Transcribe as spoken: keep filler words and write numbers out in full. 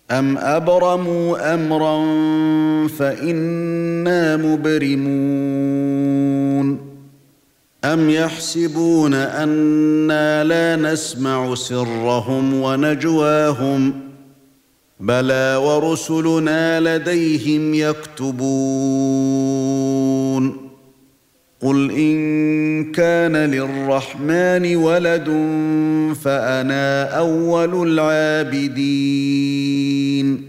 أَمْ أَبْرَمُوا أَمْرًا فَإِنَّا مُبْرِمُونَ أَمْ يَحْسَبُونَ أَنَّا لَا نَسْمَعُ سِرَّهُمْ وَنَجْوَاهُمْ بَلَى وَرُسُلُنَا لَدَيْهِمْ يَكْتُبُونَ قُلْ إِن كَانَ لِلرَّحْمَنِ وَلَدٌ فَأَنَا أَوَّلُ الْعَابِدِينَ